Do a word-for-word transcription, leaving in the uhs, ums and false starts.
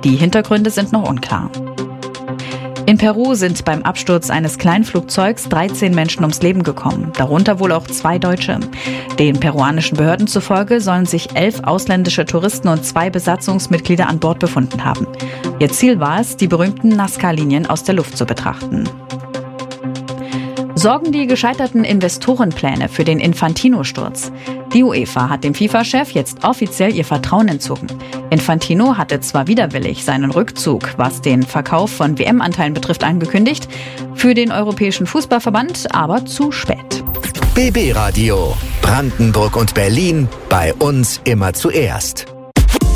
Die Hintergründe sind noch unklar. In Peru sind beim Absturz eines Kleinflugzeugs dreizehn Menschen ums Leben gekommen, darunter wohl auch zwei Deutsche. Den peruanischen Behörden zufolge sollen sich elf ausländische Touristen und zwei Besatzungsmitglieder an Bord befunden haben. Ihr Ziel war es, die berühmten Nazca-Linien aus der Luft zu betrachten. Sorgen die gescheiterten Investorenpläne für den Infantino-Sturz? Die UEFA hat dem FIFA-Chef jetzt offiziell ihr Vertrauen entzogen. Infantino hatte zwar widerwillig seinen Rückzug, was den Verkauf von W M-Anteilen betrifft, angekündigt, für den Europäischen Fußballverband aber zu spät. B B Radio Brandenburg und Berlin, bei uns immer zuerst.